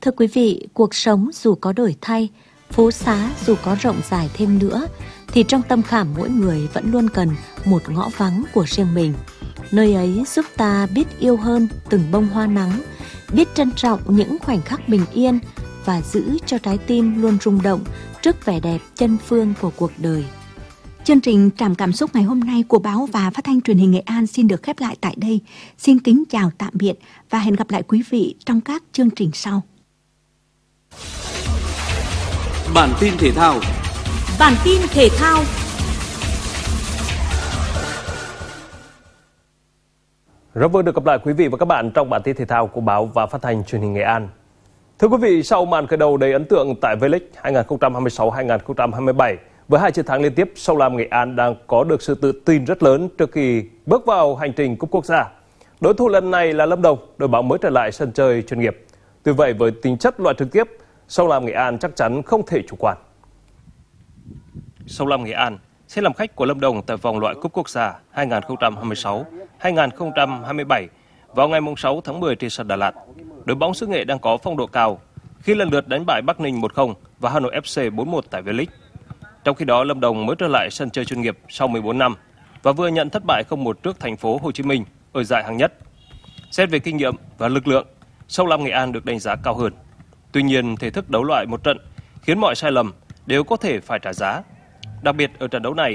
Thưa quý vị, cuộc sống dù có đổi thay, phố xá dù có rộng dài thêm nữa, thì trong tâm khảm mỗi người vẫn luôn cần một ngõ vắng của riêng mình. Nơi ấy giúp ta biết yêu hơn từng bông hoa nắng, biết trân trọng những khoảnh khắc bình yên và giữ cho trái tim luôn rung động trước vẻ đẹp chân phương của cuộc đời. Chương trình Trạm Cảm Xúc ngày hôm nay của Báo và Phát thanh Truyền hình Nghệ An xin được khép lại tại đây. Xin kính chào tạm biệt và hẹn gặp lại quý vị trong các chương trình sau. Bản tin thể thao. Rất vui được gặp lại quý vị và các bạn trong bản tin thể thao của Báo và Phát thanh Truyền hình Nghệ An. Thưa quý vị, sau màn khởi đầu đầy ấn tượng tại V-League 2026-2027, với 2 chiến thắng liên tiếp, Sông Lam Nghệ An đang có được sự tự tin rất lớn trước khi bước vào hành trình cúp quốc gia. Đối thủ lần này là Lâm Đồng, đội bóng mới trở lại sân chơi chuyên nghiệp. Tuy vậy, với tính chất loại trực tiếp, Sông Lam Nghệ An chắc chắn không thể chủ quan. Sông Lam Nghệ An sẽ làm khách của Lâm Đồng tại vòng loại cúp quốc gia 2026-2027 vào ngày 6 tháng 10 trên sân Đà Lạt. Đội bóng xứ Nghệ đang có phong độ cao khi lần lượt đánh bại Bắc Ninh 1-0 và Hà Nội FC 4-1 tại V-League. Trong khi đó, Lâm Đồng mới trở lại sân chơi chuyên nghiệp sau 14 năm và vừa nhận thất bại 0-1 trước Thành phố Hồ Chí Minh ở giải hạng nhất. Xét về kinh nghiệm và lực lượng, Sông Lam Nghệ An được đánh giá cao hơn. Tuy nhiên, thể thức đấu loại một trận khiến mọi sai lầm đều có thể phải trả giá. Đặc biệt ở trận đấu này,